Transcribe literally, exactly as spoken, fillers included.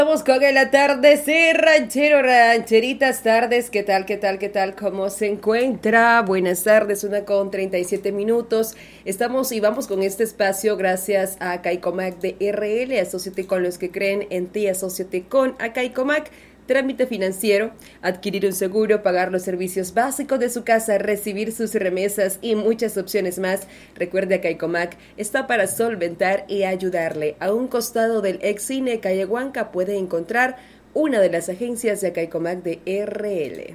Vamos con el atardecer ranchero, rancheritas tardes, ¿qué tal, qué tal, qué tal? ¿Cómo se encuentra? Buenas tardes, una con treinta y siete minutos. Estamos y vamos con este espacio gracias a Caicomac de R L, asóciate con los que creen en ti, asóciate con a Caicomac. Trámite financiero, adquirir un seguro, pagar los servicios básicos de su casa, recibir sus remesas y muchas opciones más. Recuerde que Caicomac está para solventar y ayudarle. A un costado del ex cine Calle Huanca puede encontrar una de las agencias de Caicomac de R L.